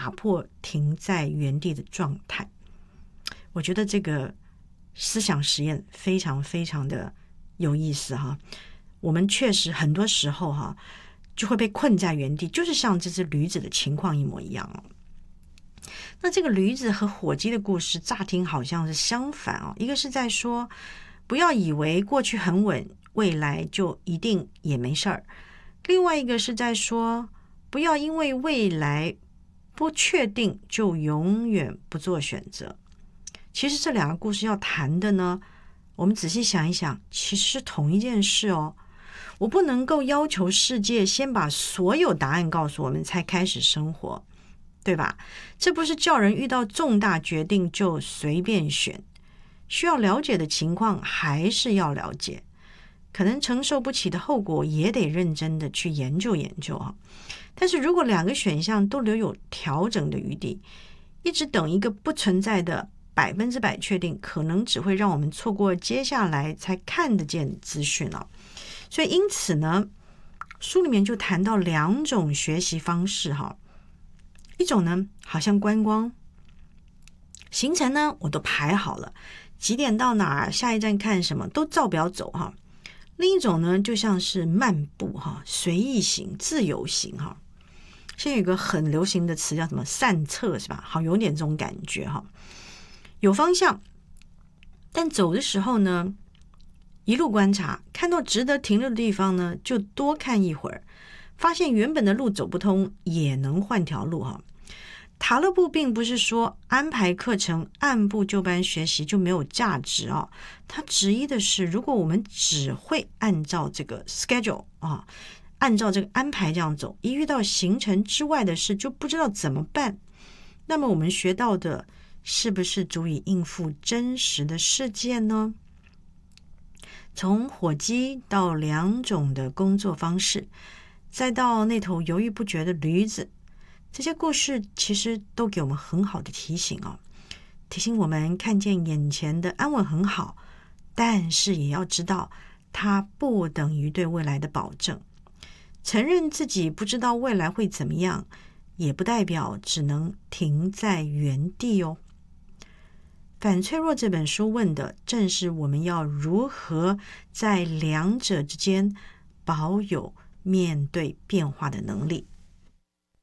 打破停在原地的状态。我觉得这个思想实验非常非常的有意思哈。我们确实很多时候哈就会被困在原地，就是像这只驴子的情况一模一样哦。那这个驴子和火鸡的故事乍听好像是相反哦，一个是在说不要以为过去很稳，未来就一定也没事儿，另外一个是在说不要因为未来不确定就永远不做选择。其实这两个故事要谈的呢，我们仔细想一想，其实是同一件事哦。我不能够要求世界先把所有答案告诉我们才开始生活，对吧？这不是叫人遇到重大决定就随便选，需要了解的情况还是要了解，可能承受不起的后果也得认真的去研究研究啊。但是如果两个选项都留有调整的余地，一直等一个不存在的100%确定，可能只会让我们错过接下来才看得见的资讯哦。所以因此呢，书里面就谈到2种学习方式哈。一种呢，好像观光，行程呢我都排好了，几点到哪儿，下一站看什么都照表走哈。另一种呢，就像是漫步哈，随意行、自由行哈。现在有一个很流行的词叫什么散策是吧？好，有点这种感觉哈。有方向，但走的时候呢，一路观察，看到值得停留的地方呢，就多看一会儿，发现原本的路走不通，也能换条路哈。塔勒布并不是说安排课程按部就班学习就没有价值啊，他质疑的是，如果我们只会按照这个 schedule 啊，按照这个安排这样走，一遇到行程之外的事就不知道怎么办，那么我们学到的是不是足以应付真实的世界呢？从火鸡到2种的工作方式，再到那头犹豫不决的驴子，这些故事其实都给我们很好的提醒哦，提醒我们看见眼前的安稳很好，但是也要知道它不等于对未来的保证。承认自己不知道未来会怎么样，也不代表只能停在原地哦。反脆弱这本书问的正是我们要如何在2者之间保有面对变化的能力。